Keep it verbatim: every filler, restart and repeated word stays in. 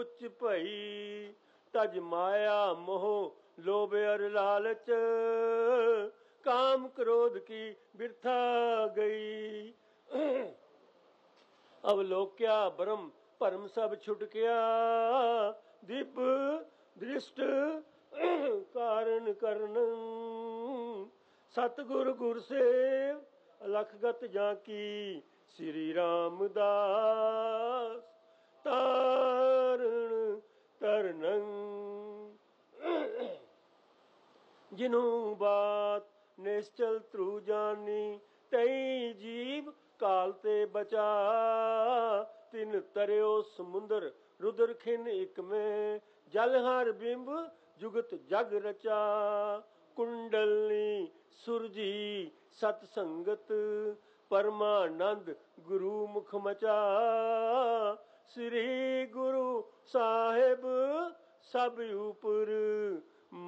उच्च भई, तज माया मोह लोभ और लालच, काम क्रोध की बिरथा गई। अवलोक्या ब्रह्म भरम सब छुट गया, दिव्य दृष्ट कारण करण, सतगुर गुर सेव अलखगत जाकी, श्री रामदास तारण तरनੰ। जिनु बात निश्चल त्रु जानी, तई जीव काल ते बचा, तिन तरियो समुंदर रुद्र खिन इक में, जल हर बिंब जुगत जग रचा, कुंडलनी सुरजी सतसंगत, परमानंद गुरु मुख मचा, श्री गुरु साहिब सब ऊपर,